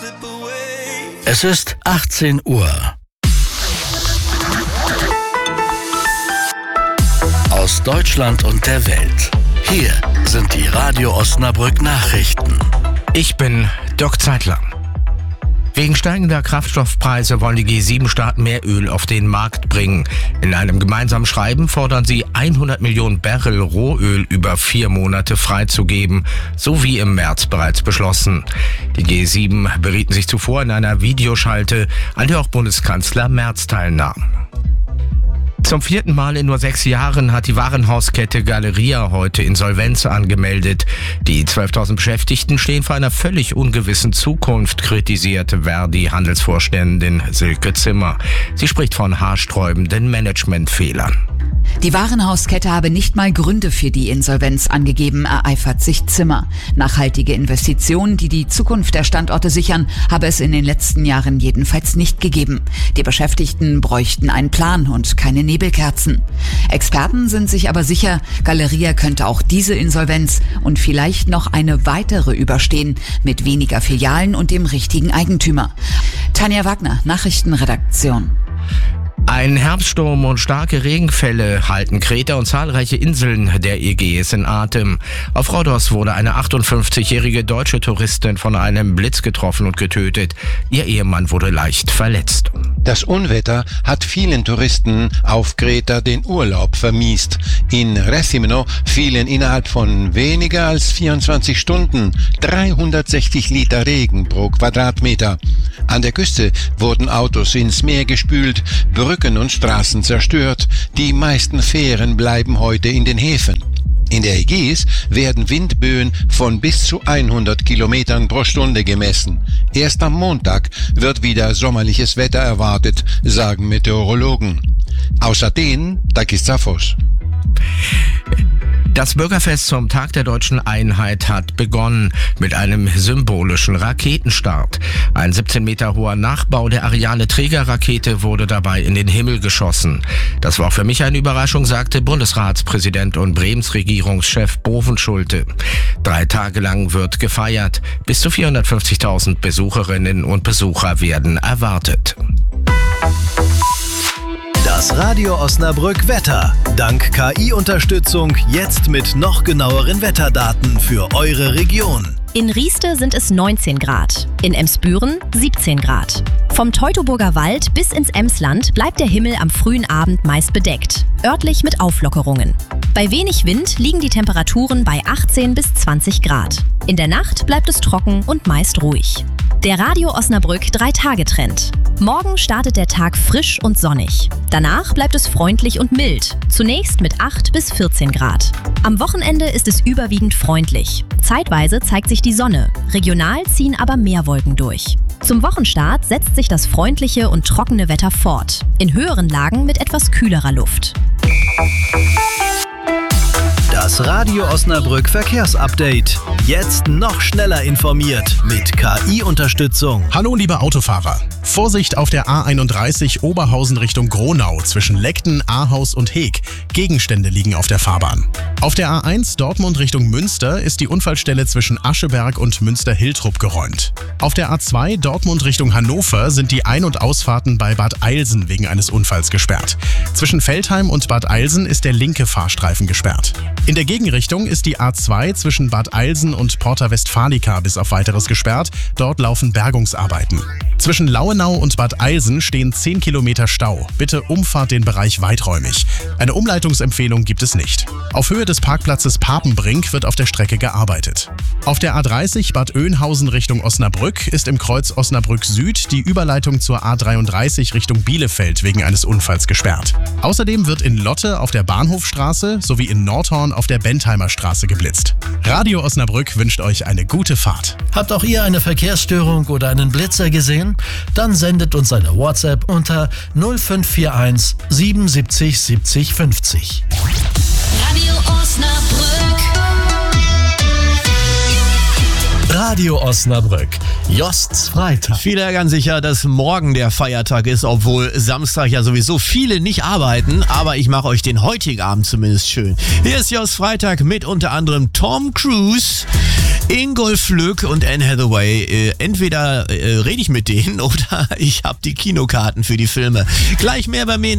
Es ist 18 Uhr. Aus Deutschland und der Welt. Hier sind die Radio Osnabrück Nachrichten. Ich bin Dirk Zeitler. Wegen steigender Kraftstoffpreise wollen die G7-Staaten mehr Öl auf den Markt bringen. In einem gemeinsamen Schreiben fordern sie 100 Millionen Barrel Rohöl über 4 Monate freizugeben, so wie im März bereits beschlossen. Die G7 berieten sich zuvor in einer Videoschalte, an der auch Bundeskanzler Merz teilnahm. Zum 4. Mal in nur 6 Jahren hat die Warenhauskette Galeria heute Insolvenz angemeldet. Die 12.000 Beschäftigten stehen vor einer völlig ungewissen Zukunft, kritisierte Verdi-Handelsvorständin Silke Zimmer. Sie spricht von haarsträubenden Managementfehlern. Die Warenhauskette habe nicht mal Gründe für die Insolvenz angegeben, ereifert sich Zimmer. Nachhaltige Investitionen, die die Zukunft der Standorte sichern, habe es in den letzten Jahren jedenfalls nicht gegeben. Die Beschäftigten bräuchten einen Plan und keine Nebelkerzen. Experten sind sich aber sicher, Galeria könnte auch diese Insolvenz und vielleicht noch eine weitere überstehen, mit weniger Filialen und dem richtigen Eigentümer. Tanja Wagner, Nachrichtenredaktion. Ein Herbststurm und starke Regenfälle halten Kreta und zahlreiche Inseln der Ägäis in Atem. Auf Rhodos wurde eine 58-jährige deutsche Touristin von einem Blitz getroffen und getötet. Ihr Ehemann wurde leicht verletzt. Das Unwetter hat vielen Touristen auf Kreta den Urlaub vermiest. In Rethymno fielen innerhalb von weniger als 24 Stunden 360 Liter Regen pro Quadratmeter. An der Küste wurden Autos ins Meer gespült, Brücken und Straßen zerstört. Die meisten Fähren bleiben heute in den Häfen. In der Ägäis werden Windböen von bis zu 100 Kilometern pro Stunde gemessen. Erst am Montag wird wieder sommerliches Wetter erwartet, sagen Meteorologen. Aus Athen, Takis Zaphos. Das Bürgerfest zum Tag der Deutschen Einheit hat begonnen mit einem symbolischen Raketenstart. Ein 17 Meter hoher Nachbau der Ariane-Trägerrakete wurde dabei in den Himmel geschossen. Das war auch für mich eine Überraschung, sagte Bundesratspräsident und Bremens Regierungschef Bovenschulte. 3 Tage lang wird gefeiert. Bis zu 450.000 Besucherinnen und Besucher werden erwartet. Das Radio Osnabrück Wetter. Dank KI-Unterstützung jetzt mit noch genaueren Wetterdaten für eure Region. In Rieste sind es 19 Grad, in Emsbüren 17 Grad. Vom Teutoburger Wald bis ins Emsland bleibt der Himmel am frühen Abend meist bedeckt, örtlich mit Auflockerungen. Bei wenig Wind liegen die Temperaturen bei 18 bis 20 Grad. In der Nacht bleibt es trocken und meist ruhig. Der Radio Osnabrück 3-Tage-Trend. Morgen startet der Tag frisch und sonnig. Danach bleibt es freundlich und mild, zunächst mit 8 bis 14 Grad. Am Wochenende ist es überwiegend freundlich. Zeitweise zeigt sich die Sonne, regional ziehen aber mehr Wolken durch. Zum Wochenstart setzt sich das freundliche und trockene Wetter fort, in höheren Lagen mit etwas kühlerer Luft. Das Radio Osnabrück Verkehrsupdate. Jetzt noch schneller informiert mit KI-Unterstützung. Hallo liebe Autofahrer. Vorsicht auf der A31 Oberhausen Richtung Gronau zwischen Leckten, Ahaus und Heeg. Gegenstände liegen auf der Fahrbahn. Auf der A1 Dortmund Richtung Münster ist die Unfallstelle zwischen Ascheberg und Münster-Hiltrup geräumt. Auf der A2 Dortmund Richtung Hannover sind die Ein- und Ausfahrten bei Bad Eilsen wegen eines Unfalls gesperrt. Zwischen Veltheim und Bad Eilsen ist der linke Fahrstreifen gesperrt. In der Gegenrichtung ist die A2 zwischen Bad Eilsen und Porta Westfalica bis auf Weiteres gesperrt. Dort laufen Bergungsarbeiten. Zwischen Lauenau und Bad Eilsen stehen 10 Kilometer Stau. Bitte umfahrt den Bereich weiträumig. Eine Umleitungsempfehlung gibt es nicht. Auf Höhe des Parkplatzes Papenbrink wird auf der Strecke gearbeitet. Auf der A30 Bad Oeynhausen Richtung Osnabrück ist im Kreuz Osnabrück Süd die Überleitung zur A33 Richtung Bielefeld wegen eines Unfalls gesperrt. Außerdem wird in Lotte auf der Bahnhofstraße sowie in Nordhorn auf der Bentheimer Straße geblitzt. Radio Osnabrück wünscht euch eine gute Fahrt. Habt auch ihr eine Verkehrsstörung oder einen Blitzer gesehen? Dann sendet uns eine WhatsApp unter 0541 77 70 50. Radio Osnabrück. Radio Osnabrück. Josts Freitag. Viele ärgern sich ja, dass morgen der Feiertag ist, obwohl Samstag ja sowieso viele nicht arbeiten. Aber ich mache euch den heutigen Abend zumindest schön. Hier ist Josts Freitag mit unter anderem Tom Cruise. Ingolf Lück und Anne Hathaway, entweder rede ich mit denen oder ich habe die Kinokarten für die Filme. Gleich mehr bei mir.